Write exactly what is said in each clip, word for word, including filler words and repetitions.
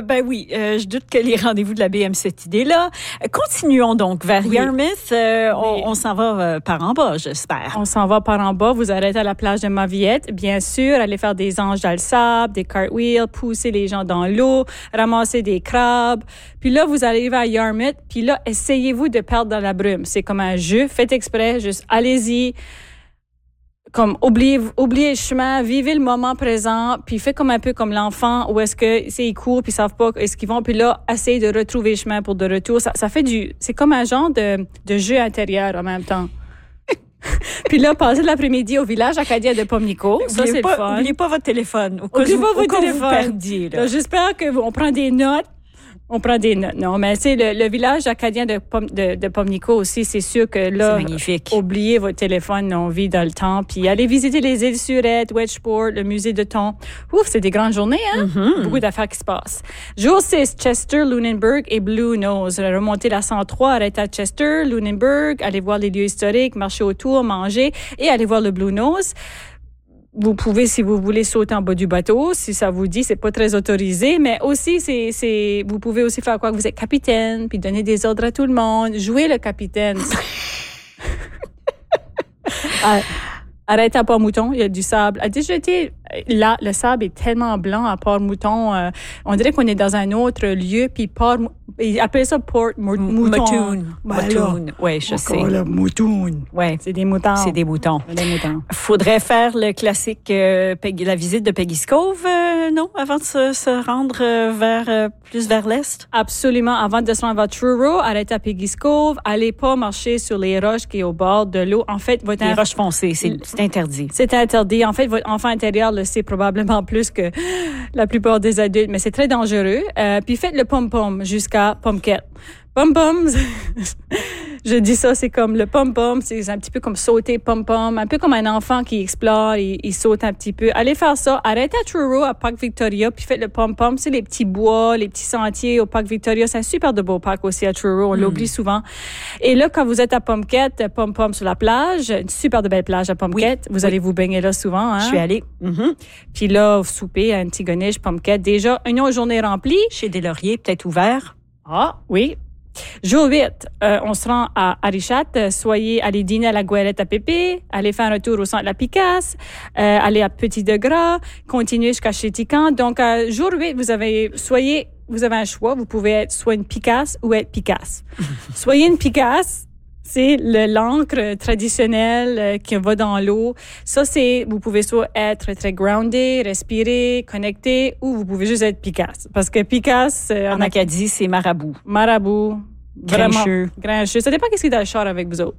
ben oui, euh, je doute que les rendez-vous de la B aiment cette idée-là. Continuons donc vers oui. Yarmouth. Euh, oui. On, on s'en va euh, par en bas, j'espère. On s'en va par en bas. Vous arrêtez à la plage de Mavillette, bien sûr. Allez faire des anges dans le sable, des cartwheels, pousser les gens dans l'eau, ramasser des crabes. Puis là, vous arrivez à Yarmouth. Puis là, essayez-vous de perdre dans la brume. C'est comme un jeu. Faites exprès. Juste allez-y. Comme oubliez, oubliez le chemin, vivez le moment présent, puis faites comme un peu comme l'enfant où est-ce que c'est ils courent puis ils savent pas est-ce qu'ils vont, puis là essayez de retrouver le chemin pour de retour. Ça, ça fait du, c'est comme un genre de, de jeu intérieur en même temps. Puis là, passez l'après-midi au village acadien de Pamlico. Ça, c'est pas, le fun. N'oubliez pas votre téléphone. N'oubliez pas votre téléphone. Vous perdiez, là. Là, j'espère que vous, on prend des notes. On prend des notes. Non, mais c'est le, le village acadien de, Pom, de, de Pamlico aussi, c'est sûr que là, c'est magnifique. Oubliez votre téléphone, on vit dans le temps. Puis allez visiter les îles Surettes, Wedgeport, le musée de thon. Ouf, c'est des grandes journées, hein? Mm-hmm. Beaucoup d'affaires qui se passent. Jour six, Chester, Lunenburg et Blue Nose. Remontez la cent trois, arrêtez à Chester, Lunenburg, allez voir les lieux historiques, marcher autour, manger et allez voir le Blue Nose. Vous pouvez, si vous voulez, sauter en bas du bateau. Si ça vous dit, c'est pas très autorisé. Mais aussi, c'est, c'est, vous pouvez aussi faire quoi que vous êtes capitaine, puis donner des ordres à tout le monde. Jouer le capitaine. ah, arrête à Port-Mouton, il y a du sable. A déjà été, là, le sable est tellement blanc à Port-Mouton. Euh, on dirait qu'on est dans un autre lieu, puis Port, ils appellent ça Port-Mouton. Mouton. Mouton. Oui, je sais. Le mouton. Oui. C'est des moutons. C'est des moutons. Des moutons. Faudrait faire le classique, euh, Peggy, la visite de Peggy's Cove, euh, non? Avant de se, se rendre euh, vers, euh, plus vers l'est? Absolument. Avant de se rendre vers Truro, arrêtez à Peggy's Cove. Allez pas marcher sur les roches qui est au bord de l'eau. En fait, votre... Les roches foncées, c'est, c'est interdit. C'est interdit. En fait, votre enfant intérieur le sait probablement plus que la plupart des adultes, mais c'est très dangereux. Euh, puis faites le pom-pom jusqu'à Pomquette. Pom-pom, je dis ça, c'est comme le pom-pom, c'est un petit peu comme sauter pom-pom, un peu comme un enfant qui explore, il, il saute un petit peu. Allez faire ça. Arrêtez à Truro, à Parc Victoria, puis faites le pom-pom. C'est les petits bois, les petits sentiers au Parc Victoria. C'est un super de beau parc aussi à Truro, on mm. l'oublie souvent. Et là, quand vous êtes à Pomquette, pom-pom sur la plage, une super de belle plage à Pomquette. Oui. Vous oui. allez vous baigner là souvent, hein? Je suis allée. Mm-hmm. Puis là, vous soupez à Antigonish, Pomquette. Déjà, une autre journée remplie. Chez des Lauriers, peut-être ouvert. Ah, oui. Jour huit, euh, on se rend à Arichat. Soyez, allez dîner à la Goélette à Pépé, allez faire un tour au centre de la Picasse, euh, allez à Petit de Gras, continuez jusqu'à Chétican. Donc, euh, jour huit, vous avez, soyez, vous avez un choix. Vous pouvez être soit une Picasse ou être Picasse. Soyez une Picasse. C'est le l'encre traditionnelle euh, qui va dans l'eau. Ça, c'est, vous pouvez soit être très groundé, respirer, connecté, ou vous pouvez juste être Picasse. Parce que Picasse... Euh, en Acadie, c'est marabout. Marabout. Grincheux. Grincheux. Ça dépend qu'est-ce qu'il y a dans le char avec vous autres.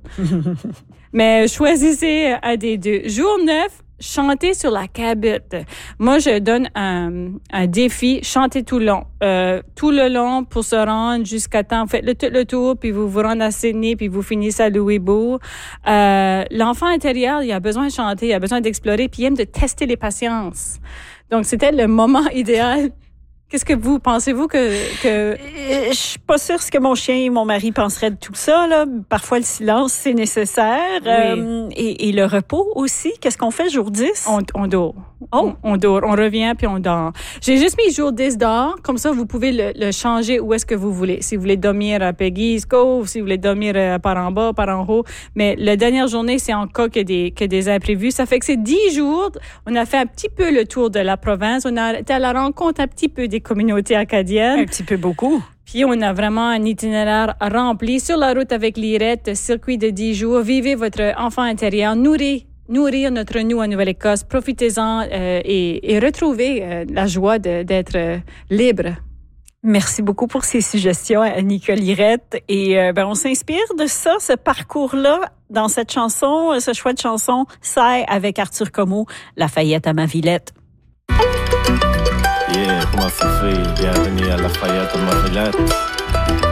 Mais choisissez un des deux. Jour neuf, chantez sur la cabite. Moi, je donne un, un défi, chantez tout le long. Euh, tout le long pour se rendre jusqu'à temps. Faites le, tout le tour, puis vous vous rendez à Sydney, puis vous finissez à Louisbourg. Euh, l'enfant intérieur, il a besoin de chanter, il a besoin d'explorer, puis il aime de tester les patiences. Donc, c'était le moment idéal. Qu'est-ce que vous pensez-vous que que je suis pas sûre ce que mon chien et mon mari penseraient de tout ça là. Parfois le silence c'est nécessaire oui. euh, et, et le repos aussi. Qu'est-ce qu'on fait jour dix? On, on dort. Oh, on, on dort. On revient puis on dort. J'ai juste mis jour dix dehors. Comme ça vous pouvez le, le changer où est-ce que vous voulez. Si vous voulez dormir à Peggy's Cove, si vous voulez dormir euh, par en bas, par en haut. Mais la dernière journée c'est en cas que des que des imprévus. Ça fait que c'est dix jours. On a fait un petit peu le tour de la province. On a été à la rencontre un petit peu des communauté acadienne. Un petit peu beaucoup. Puis on a vraiment un itinéraire rempli sur la route avec l'Irette, circuit de dix jours. Vivez votre enfant intérieur, nourrir, nourrir notre nous en Nouvelle-Écosse. Profitez-en euh, et, et retrouvez euh, la joie de, d'être euh, libre. Merci beaucoup pour ces suggestions, Nicole Irette. Et euh, ben, on s'inspire de ça, ce parcours-là, dans cette chanson, ce choix de chanson, c'est avec Arthur Comeau, Lafayette à Mavillette. Yeah, pour ma fifi, bienvenue à Lafayette à Mavillette.